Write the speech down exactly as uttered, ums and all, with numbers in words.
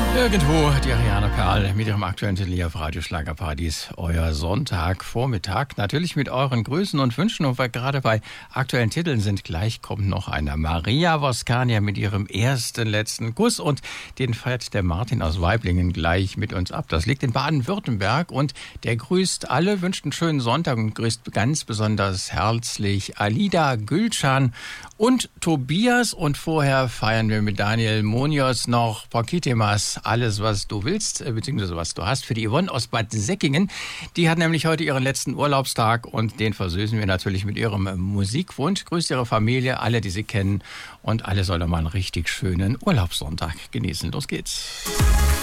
Irgendwo die Ariane Perl mit ihrem aktuellen Titel hier auf Radio Schlagerparadies. Euer Sonntagvormittag. Natürlich mit euren Grüßen und Wünschen. Und weil gerade bei aktuellen Titeln sind, gleich kommt noch einer. Maria Voskania mit ihrem ersten letzten Kuss. Und den feiert der Martin aus Waiblingen gleich mit uns ab. Das liegt in Baden-Württemberg. Und der grüßt alle, wünscht einen schönen Sonntag und grüßt ganz besonders herzlich Alida Gülcan und Tobias. Und vorher feiern wir mit Daniel Munoz noch Poquitemas. Alles, was du willst, beziehungsweise was du hast, für die Yvonne aus Bad Säckingen. Die hat nämlich heute ihren letzten Urlaubstag und den versüßen wir natürlich mit ihrem Musikwunsch. Grüßt ihre Familie, alle, die sie kennen, und alle sollen mal einen richtig schönen Urlaubssonntag genießen. Los geht's.